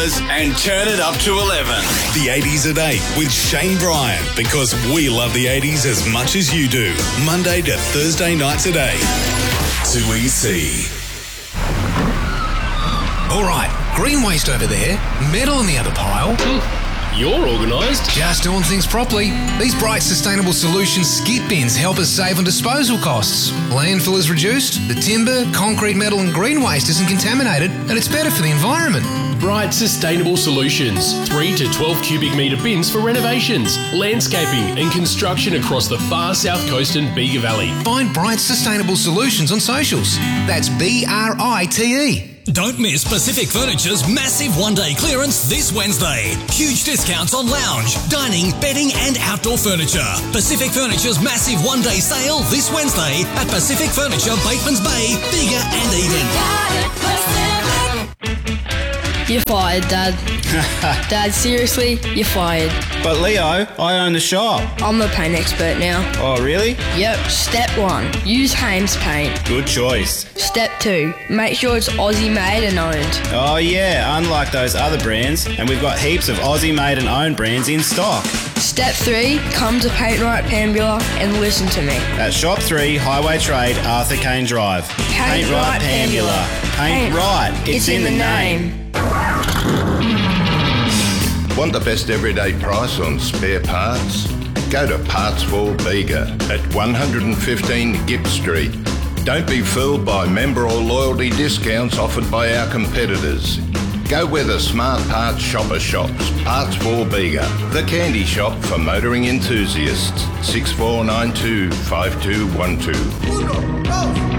pajamas and turn it up to 11. The 80s at 8 with Shane Bryan, because we love the 80s as much as you do. Monday to Thursday nights at 8. 2EC. All right, green waste over there, metal in the other pile. You're organised. Just doing things properly. These Bright Sustainable Solutions skip bins help us save on disposal costs. Landfill is reduced, the timber, concrete, metal and green waste isn't contaminated, and it's better for the environment. Bright Sustainable Solutions. 3 to 12 cubic metre bins for renovations, landscaping and construction across the far south coast and Bega Valley. Find Bright Sustainable Solutions on socials. That's BRITE. Don't miss Pacific Furniture's massive one-day clearance this Wednesday. Huge discounts on lounge, dining, bedding and outdoor furniture. Pacific Furniture's massive one-day sale this Wednesday at Pacific Furniture, Bateman's Bay, Bega and Eden. You're fired, Dad. Dad, seriously, you're fired. But Leo, I own the shop. I'm the paint expert now. Oh, really? Yep. Step 1, use Hames paint. Good choice. Step 2, make sure it's Aussie made and owned. Oh yeah, unlike those other brands, and we've got heaps of Aussie made and owned brands in stock. Step 3, come to Paint Right Pambula and listen to me. At Shop 3, Highway Trade, Arthur Kane Drive. Paint Right Pambula. Paint Right, it's in the name. Want the best everyday price on spare parts? Go to Parts for Bega at 115 Gipp Street. Don't be fooled by member or loyalty discounts offered by our competitors. Go where the smart parts shopper shops. Parts for Bega, the candy shop for motoring enthusiasts. 6492 5212.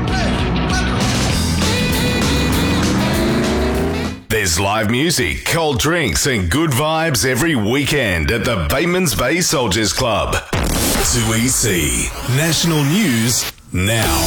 There's live music, cold drinks and good vibes every weekend at the Bateman's Bay Soldiers Club. 2EC. National News now.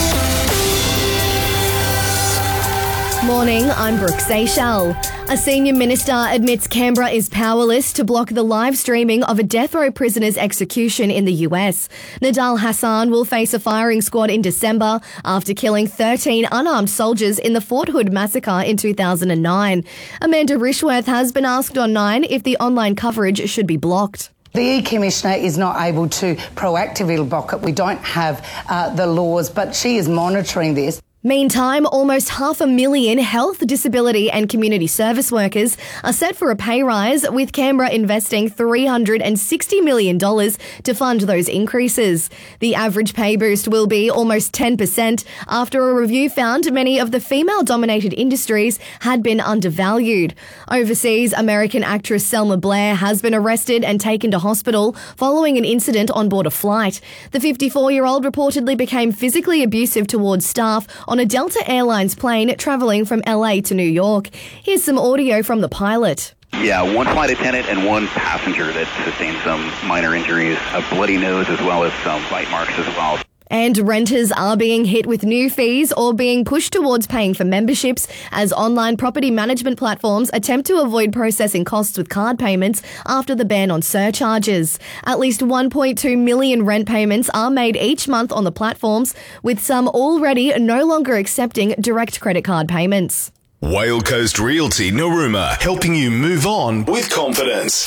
Morning, I'm Brooke Seychelles. A senior minister admits Canberra is powerless to block the live streaming of a death row prisoner's execution in the US. Nadal Hassan will face a firing squad in December after killing 13 unarmed soldiers in the Fort Hood massacre in 2009. Amanda Rishworth has been asked on 9 if the online coverage should be blocked. The E-Commissioner is not able to proactively block it. We don't have the laws, but she is monitoring this. Meantime, almost 500,000 health, disability and community service workers are set for a pay rise, with Canberra investing $360 million to fund those increases. The average pay boost will be almost 10% after a review found many of the female-dominated industries had been undervalued. Overseas, American actress Selma Blair has been arrested and taken to hospital following an incident on board a flight. The 54-year-old reportedly became physically abusive towards staff on a Delta Airlines plane travelling from LA to New York. Here's some audio from the pilot. Yeah, one flight attendant and one passenger that sustained some minor injuries, a bloody nose as well as some bite marks as well. And renters are being hit with new fees or being pushed towards paying for memberships as online property management platforms attempt to avoid processing costs with card payments after the ban on surcharges. At least 1.2 million rent payments are made each month on the platforms, with some already no longer accepting direct credit card payments. Whale Coast Realty Narooma, helping you move on with confidence.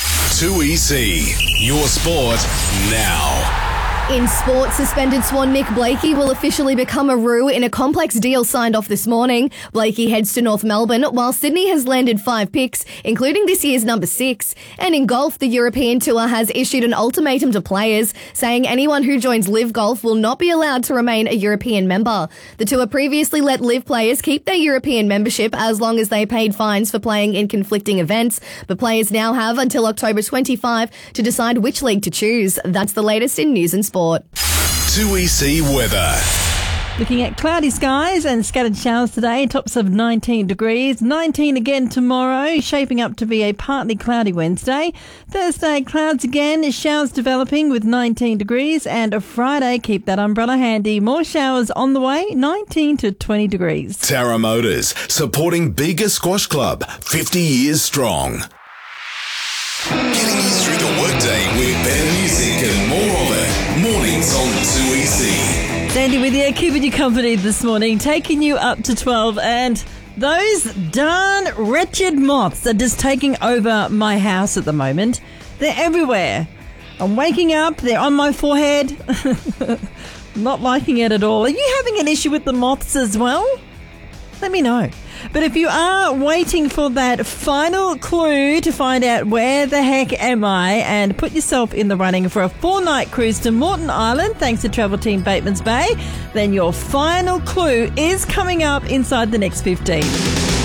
2EC. Your sport now. In sport, suspended Swan Nick Blakey will officially become a Roo in a complex deal signed off this morning. Blakey heads to North Melbourne, while Sydney has landed 5 picks, including this year's number 6. And in golf, the European Tour has issued an ultimatum to players, saying anyone who joins Live Golf will not be allowed to remain a European member. The Tour previously let Live players keep their European membership as long as they paid fines for playing in conflicting events, but players now have until October 25 to decide which league to choose. That's the latest in news and sport. 2EC weather. Looking at cloudy skies and scattered showers today, tops of 19 degrees, 19 again tomorrow, shaping up to be a partly cloudy Wednesday. Thursday, clouds again, showers developing with 19 degrees, and a Friday, keep that umbrella handy. More showers on the way, 19 to 20 degrees. Tara Motors, supporting Bega Squash Club, 50 years strong. Getting you through the workday with better music and more of it. Mornings on 2EC. Sandy with you, keeping you company this morning, taking you up to 12, and Those darn wretched moths are just taking over my house at the moment. They're everywhere. I'm waking up, they're on my forehead. Not liking it at all. Are you having an issue with the moths as well? Let me know. But if you are waiting for that final clue to find out where the heck am I and put yourself in the running for a 4-night cruise to Moreton Island, thanks to Travel Team Batemans Bay, then your final clue is coming up inside the next 15.